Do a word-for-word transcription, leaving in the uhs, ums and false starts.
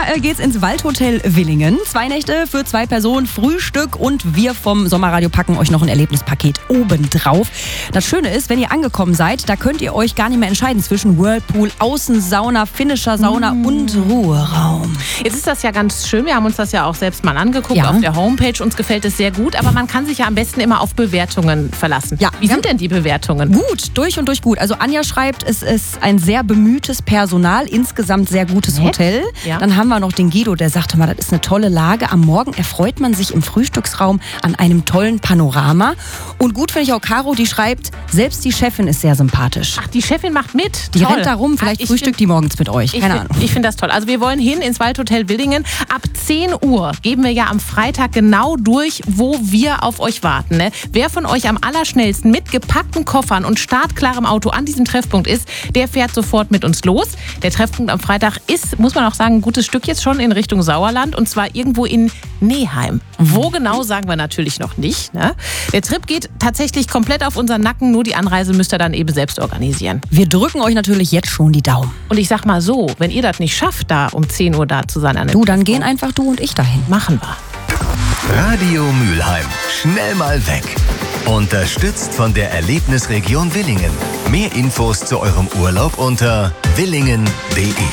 äh, geht's ins Waldhotel Willingen. Zwei Nächte für zwei Personen, Frühstück und wir vom Sommerradio packen euch noch ein Erlebnispaket obendrauf. Das Schöne ist, wenn ihr angekommen seid, da könnt ihr euch gar nicht mehr entscheiden zwischen Whirlpool, Außensauna, finnischer Sauna mm. und Ruheraum. Jetzt ist das ja ganz schön. Wir haben uns das ja auch selbst mal angeguckt ja. auf der Homepage. Uns gefällt es sehr gut, aber man kann sich ja am besten immer auf Bewertungen verlassen. Ja. Wie sind denn die Bewertungen? Gut, durch und durch gut. Also Anja schreibt, es ist ein sehr bemühtes Personal, insgesamt sehr gutes Nett. Hotel. Ja. Dann haben wir noch den Guido, der sagte mal, das ist eine tolle Lage. Am Morgen erfreut man sich im Frühstücksraum an einem tollen Panorama. Und gut finde ich auch Caro, die schreibt, selbst die Chefin ist sehr sympathisch. Ach, die Chefin macht mit? Die Toll. rennt da rum, vielleicht Ach, frühstückt find, die morgens mit euch. Keine ich Ahnung. Find, ich finde das toll. Also wir wollen hin ins Waldhotel Willingen. Ab zehn Uhr geben wir ja am Freitag genau durch, wo wir auf euch warten. Ne? Wer von euch am allerschnellsten mit gepackten Koffern und startklarem Auto an diesem Treffpunkt ist, der fährt sofort mit uns los. Der Treffpunkt am Freitag ist, muss man auch sagen, ein gutes Stück jetzt schon in Richtung Sauerland und zwar irgendwo in Neheim. Wo genau, sagen wir natürlich noch nicht. Ne? Der Trip geht tatsächlich komplett auf unseren Nacken, nur die Anreise müsst ihr dann eben selbst organisieren. Wir drücken euch natürlich jetzt schon die Daumen. Und ich sag mal so, wenn ihr das nicht schafft, da um zehn Uhr da zu sein. An Du, dann gehen einfach du und ich dahin. Machen wir. Radio Mülheim. Schnell mal weg. Unterstützt von der Erlebnisregion Willingen. Mehr Infos zu eurem Urlaub unter willingen punkt de.